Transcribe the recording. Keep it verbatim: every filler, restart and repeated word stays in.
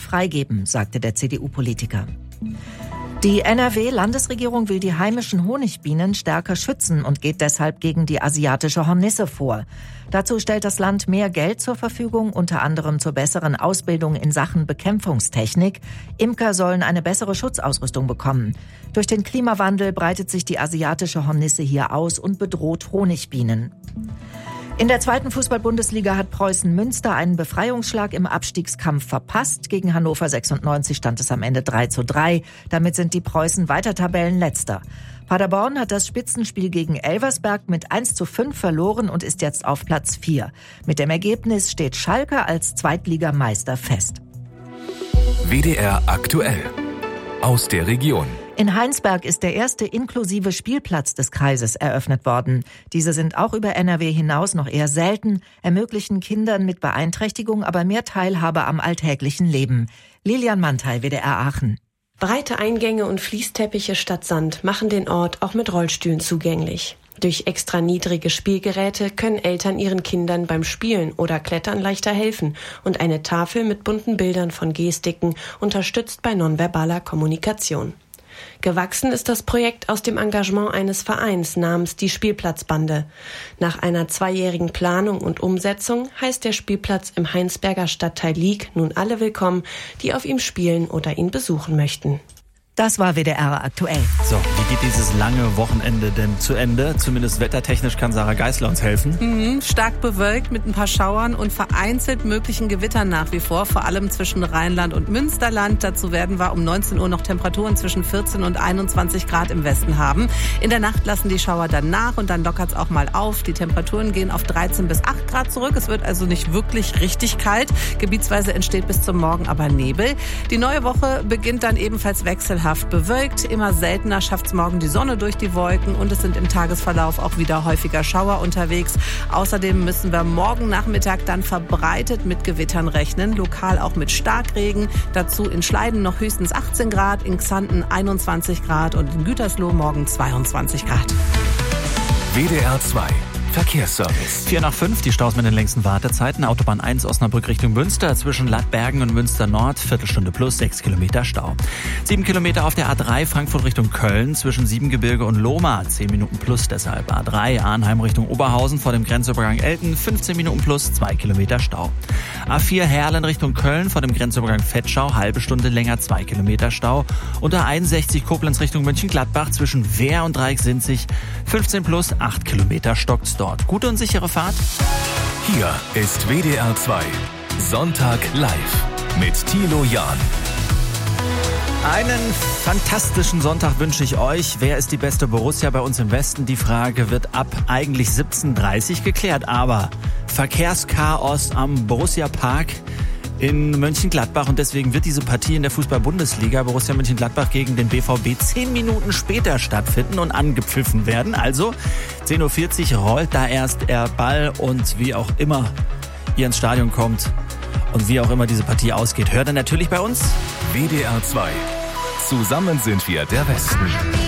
freigeben, sagte der C D U-Politiker. Die N R W-Landesregierung will die heimischen Honigbienen stärker schützen und geht deshalb gegen die asiatische Hornisse vor. Dazu stellt das Land mehr Geld zur Verfügung, unter anderem zur besseren Ausbildung in Sachen Bekämpfungstechnik. Imker sollen eine bessere Schutzausrüstung bekommen. Durch den Klimawandel breitet sich die asiatische Hornisse hier aus und bedroht Honigbienen. In der zweiten Fußball-Bundesliga hat Preußen Münster einen Befreiungsschlag im Abstiegskampf verpasst. Gegen Hannover sechsundneunzig stand es am Ende drei zu drei. Damit sind die Preußen weiter Tabellenletzter. Paderborn hat das Spitzenspiel gegen Elversberg mit eins zu fünf verloren und ist jetzt auf Platz vier. Mit dem Ergebnis steht Schalke als Zweitligameister fest. W D R aktuell. Aus der Region. In Heinsberg ist der erste inklusive Spielplatz des Kreises eröffnet worden. Diese sind auch über N R W hinaus noch eher selten, ermöglichen Kindern mit Beeinträchtigung aber mehr Teilhabe am alltäglichen Leben. Lilian Mantei, W D R Aachen. Breite Eingänge und Fließteppiche statt Sand machen den Ort auch mit Rollstühlen zugänglich. Durch extra niedrige Spielgeräte können Eltern ihren Kindern beim Spielen oder Klettern leichter helfen und eine Tafel mit bunten Bildern von Gestiken unterstützt bei nonverbaler Kommunikation. Gewachsen ist das Projekt aus dem Engagement eines Vereins namens die Spielplatzbande. Nach einer zweijährigen Planung und Umsetzung heißt der Spielplatz im Heinsberger Stadtteil Lieg nun alle willkommen, die auf ihm spielen oder ihn besuchen möchten. Das war W D R aktuell. So, wie geht dieses lange Wochenende denn zu Ende? Zumindest wettertechnisch kann Sarah Geisler uns helfen. Mhm, stark bewölkt mit ein paar Schauern und vereinzelt möglichen Gewittern nach wie vor, vor allem zwischen Rheinland und Münsterland. Dazu werden wir um neunzehn Uhr noch Temperaturen zwischen vierzehn und einundzwanzig Grad im Westen haben. In der Nacht lassen die Schauer dann nach und dann lockert es auch mal auf. Die Temperaturen gehen auf dreizehn bis acht Grad zurück. Es wird also nicht wirklich richtig kalt. Gebietsweise entsteht bis zum Morgen aber Nebel. Die neue Woche beginnt dann ebenfalls wechselhaft bewölkt. Immer seltener schafft es morgen die Sonne durch die Wolken und es sind im Tagesverlauf auch wieder häufiger Schauer unterwegs. Außerdem müssen wir morgen Nachmittag dann verbreitet mit Gewittern rechnen, lokal auch mit Starkregen. Dazu in Schleiden noch höchstens achtzehn Grad, in Xanten einundzwanzig Grad und in Gütersloh morgen zweiundzwanzig Grad. W D R zwei Verkehrsservice. vier nach fünf, die Staus mit den längsten Wartezeiten. Autobahn eins Osnabrück Richtung Münster zwischen Lattbergen und Münster Nord. Viertelstunde plus, sechs Kilometer Stau. sieben Kilometer auf der A drei Frankfurt Richtung Köln zwischen Siebengebirge und Lohmar. zehn Minuten plus deshalb. A drei Arnheim Richtung Oberhausen vor dem Grenzübergang Elten. fünfzehn Minuten plus, zwei Kilometer Stau. A vier Herlen Richtung Köln vor dem Grenzübergang Vetschau. Halbe Stunde länger, zwei Kilometer Stau. Und A einundsechzig Koblenz Richtung Mönchengladbach zwischen Wehr und Dreiecksinzig. fünfzehn plus, acht Kilometer stockt's dort. Gute und sichere Fahrt. Hier ist W D R zwei Sonntag live mit Thilo Jahn. Einen fantastischen Sonntag wünsche ich euch. Wer ist die beste Borussia bei uns im Westen? Die Frage wird ab eigentlich siebzehn Uhr dreißig geklärt. Aber Verkehrschaos am Borussia Park in Mönchengladbach und deswegen wird diese Partie in der Fußball-Bundesliga Borussia Mönchengladbach gegen den B V B zehn Minuten später stattfinden und angepfiffen werden. Also zehn Uhr vierzig rollt da erst der Ball und wie auch immer ihr ins Stadion kommt und wie auch immer diese Partie ausgeht, hört ihr natürlich bei uns. W D R zwei. Zusammen sind wir der Westen.